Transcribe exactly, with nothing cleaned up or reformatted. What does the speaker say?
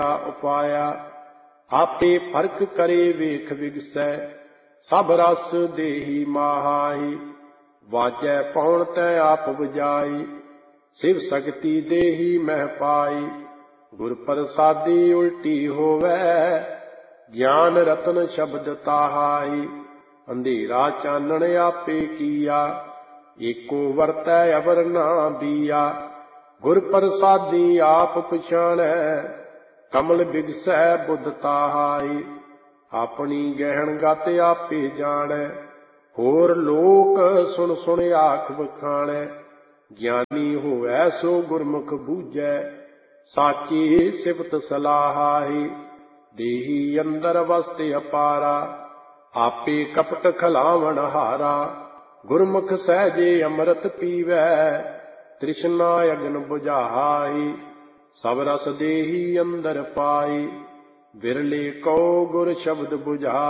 ਉਪਾਇਆ। ਆਪੇ ਫਰਕ ਕਰੇ ਵੇਖ ਵਿਗਸੈ, ਸਭ ਰਸ ਦੇਹੀ ਮਾਹਾਈ। ਵਾਜੈ ਪਉਣ ਤੈ ਆਪ ਬੁਝਾਈ, ਸਿਵ ਸ਼ਕਤੀ ਦੇਹੀ ਮਹਿ ਪਾਈ। ਗੁਰ ਪ੍ਰਸਾਦੀ ਉਲਟੀ ਹੋਵੈ, ਗਿਆਨ ਰਤਨ ਸ਼ਬਦ ਤਾਹਾਈ। ਅੰਧੇਰਾ ਚਾਨਣ ਆਪੇ ਕੀਆ, ਏਕੋ ਵਰਤੈ ਅਵਰ ਨਾ ਬੀਆ। ਗੁਰ ਪ੍ਰਸਾਦੀ ਆਪ ਪਛਾਣੈ, ਕਮਲ ਬਿਗਸੈ ਬੁੱਧ ਤਾਹਾਈ। ਆਪਣੀ ਗਹਿਣ ਗਤ ਆਪੇ ਜਾਣੈ, ਹੋਰ ਲੋਕ ਸੁਣ ਸੁਣ ਆਖ ਵਖਾਣੈ। ਗਿਆਨੀ ਹੋਵੈ ਸੋ ਗੁਰਮੁਖ ਬੂਝੈ, ਸਾਚੀ ਸਿਫਤ ਸਲਾਹਾਈ। ਦੇਹੀ ਅੰਦਰ ਵਸਤ ਅਪਾਰਾ, ਆਪੇ ਕਪਟ ਖਲਾਵਣ ਹਾਰਾ। ਗੁਰਮੁਖ ਸਹਿਜੇ ਅੰਮ੍ਰਿਤ ਪੀਵੈ, ਤ੍ਰਿਸ਼ਨਾ ਅਗਨ ਬੁਝਾਈ। ਸਭ ਰਸ ਦੇਹੀ ਅੰਦਰ ਪਾਈ, ਬਿਰਲੇ ਕਉ ਗੁਰ ਸ਼ਬਦ ਬੁਝਾਈ।